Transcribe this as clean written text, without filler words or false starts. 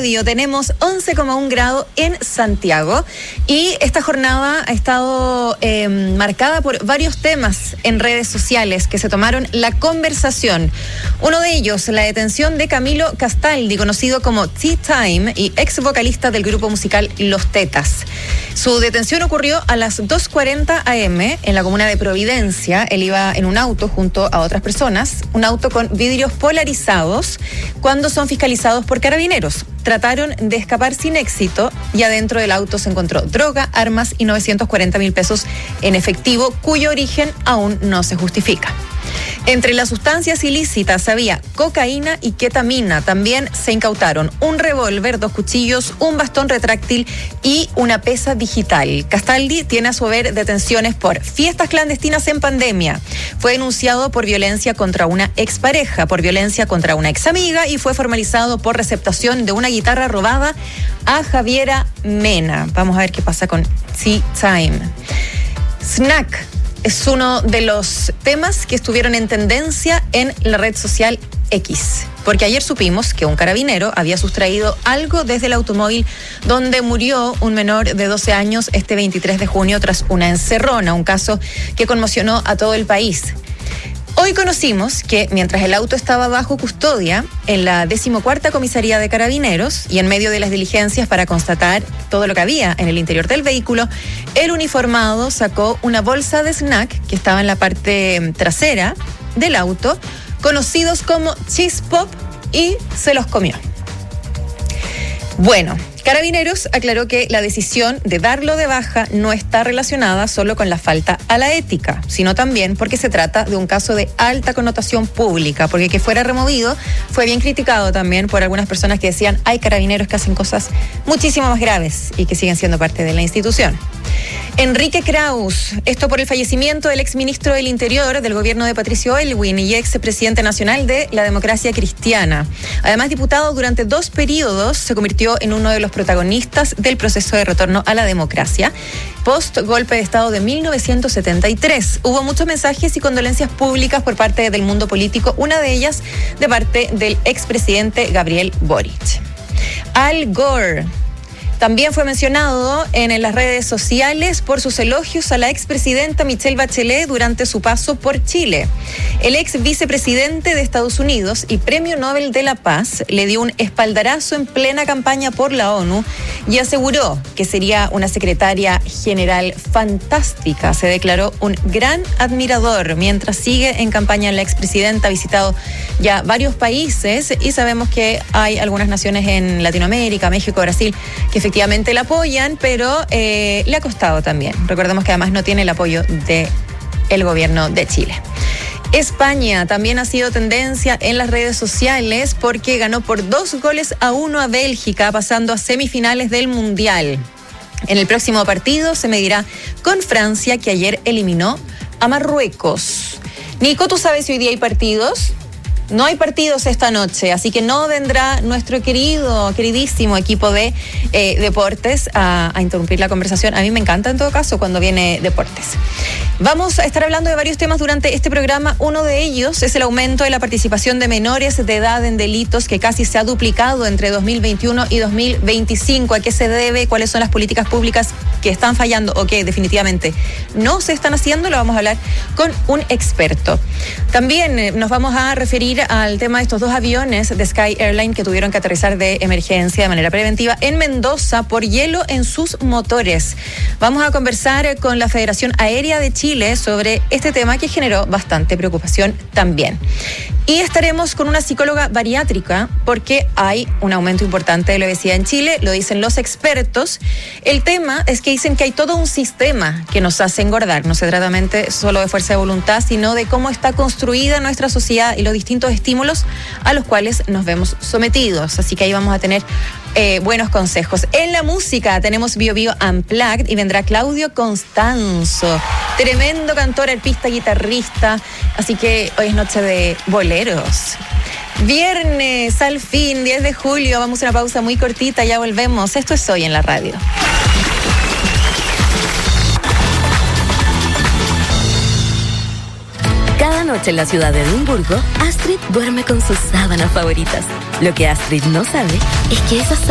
radio. Tenemos 11,1 grados en Santiago y esta jornada ha estado marcada por varios temas en redes sociales que se tomaron la conversación. Uno de ellos, la detención de Camilo Castaldi, conocido como Tea Time y ex vocalista del grupo musical Los Tetas. Su detención ocurrió a las 2:40 a.m. en la comuna de Providencia. Él iba en un auto junto a otras personas, un auto con vidrios polarizados, cuando son fiscalizados por carabineros. Trataron de escapar sin éxito y adentro del auto se encontró droga, armas y 940.000 pesos en efectivo, cuyo origen aún no se justifica. Entre las sustancias ilícitas había cocaína y ketamina. También se incautaron un revólver, 2 cuchillos, un bastón retráctil y una pesa digital. Castaldi tiene a su haber detenciones por fiestas clandestinas en pandemia. Fue denunciado por violencia contra una expareja, por violencia contra una examiga y fue formalizado por receptación de una guitarra robada a Javiera Mena. Vamos a ver qué pasa con Tea Time. Snack es uno de los temas que estuvieron en tendencia en la red social X, porque ayer supimos que un carabinero había sustraído algo desde el automóvil donde murió un menor de 12 años este 23 de junio tras una encerrona, un caso que conmocionó a todo el país. Hoy conocimos que mientras el auto estaba bajo custodia en la 14ª Comisaría de Carabineros y en medio de las diligencias para constatar todo lo que había en el interior del vehículo, el uniformado sacó una bolsa de snack que estaba en la parte trasera del auto, conocidos como Cheese Pop, y se los comió. Bueno, Carabineros aclaró que la decisión de darlo de baja no está relacionada solo con la falta a la ética, sino también porque se trata de un caso de alta connotación pública, porque que fuera removido fue bien criticado también por algunas personas que decían hay carabineros que hacen cosas muchísimo más graves y que siguen siendo parte de la institución. Enrique Kraus, esto por el fallecimiento del exministro del Interior del gobierno de Patricio Aylwin y expresidente nacional de la Democracia Cristiana. Además, diputado durante 2 periodos, se convirtió en uno de los protagonistas del proceso de retorno a la democracia post golpe de Estado de 1973. Hubo muchos mensajes y condolencias públicas por parte del mundo político, una de ellas de parte del expresidente Gabriel Boric. Al Gore también fue mencionado en las redes sociales por sus elogios a la expresidenta Michelle Bachelet durante su paso por Chile. El ex vicepresidente de Estados Unidos y Premio Nobel de la Paz le dio un espaldarazo en plena campaña por la ONU y aseguró que sería una secretaria general fantástica. Se declaró un gran admirador. Mientras sigue en campaña, la expresidenta ha visitado ya varios países y sabemos que hay algunas naciones en Latinoamérica, México, Brasil, que efectivamente la apoyan, pero le ha costado también. Recordemos que además no tiene el apoyo del gobierno de Chile. España también ha sido tendencia en las redes sociales porque ganó por 2-1 a Bélgica, pasando a semifinales del Mundial. En el próximo partido se medirá con Francia, que ayer eliminó a Marruecos. Nico, ¿tú sabes si hoy día hay partidos? No hay partidos esta noche, así que no vendrá nuestro queridísimo equipo de deportes a interrumpir la conversación. A mí me encanta en todo caso cuando viene deportes. Vamos a estar hablando de varios temas durante este programa. Uno de ellos es el aumento de la participación de menores de edad en delitos, que casi se ha duplicado entre 2021 y 2025. ¿A qué se debe? ¿Cuáles son las políticas públicas que están fallando o que definitivamente no se están haciendo? Lo vamos a hablar con un experto. También nos vamos a referir al tema de estos 2 aviones de Sky Airline que tuvieron que aterrizar de emergencia de manera preventiva en Mendoza por hielo en sus motores. Vamos a conversar con la Federación Aérea de Chile sobre este tema que generó bastante preocupación también. Y estaremos con una psicóloga bariátrica porque hay un aumento importante de la obesidad en Chile, lo dicen los expertos. El tema es que dicen que hay todo un sistema que nos hace engordar. No se trata solo de fuerza de voluntad, sino de cómo está construida nuestra sociedad y los distintos estímulos a los cuales nos vemos sometidos. Así que ahí vamos a tener buenos consejos. En la música tenemos Bio Bio Unplugged y vendrá Claudio Constanzo, tremendo cantor, arpista, guitarrista. Así que hoy es noche de boleros. Viernes, al fin, 10 de julio. Vamos a una pausa muy cortita, ya volvemos. Esto es Hoy en la Radio. Cada noche en la ciudad de Edimburgo, Astrid duerme con sus sábanas favoritas. Lo que Astrid no sabe es que esas sábanas